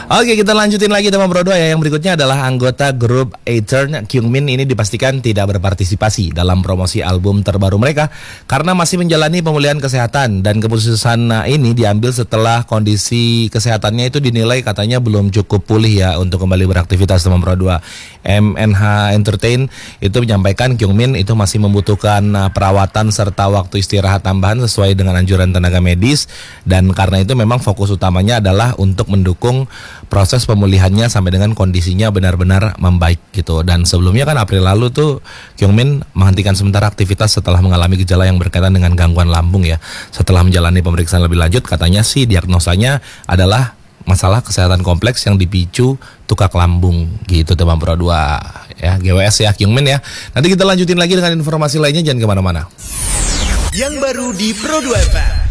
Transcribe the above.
Oke, kita lanjutin lagi teman Bro 2 ya. Yang berikutnya adalah anggota grup A-Turn, Kyungmin ini dipastikan tidak berpartisipasi dalam promosi album terbaru mereka karena masih menjalani pemulihan kesehatan, dan keputusan ini diambil setelah kondisi kesehatannya itu dinilai katanya belum cukup pulih ya untuk kembali beraktivitas teman Bro 2. MNH Entertain itu menyampaikan Kyungmin itu masih membutuhkan perawatan serta waktu istirahat tambahan sesuai dengan anjuran tenaga medis, dan karena itu memang fokus utamanya adalah untuk mendukung proses pemulihannya sampai dengan kondisinya benar-benar membaik gitu. Dan sebelumnya kan April lalu tuh Kyungmin menghentikan sementara aktivitas setelah mengalami gejala yang berkaitan dengan gangguan lambung ya. Setelah menjalani pemeriksaan lebih lanjut, katanya sih diagnosanya adalah masalah kesehatan kompleks yang dipicu tukak lambung gitu teman Pro 2 ya, GWS ya Kyungmin ya. Nanti kita lanjutin lagi dengan informasi lainnya, jangan kemana-mana. Yang baru di Pro 2 FM.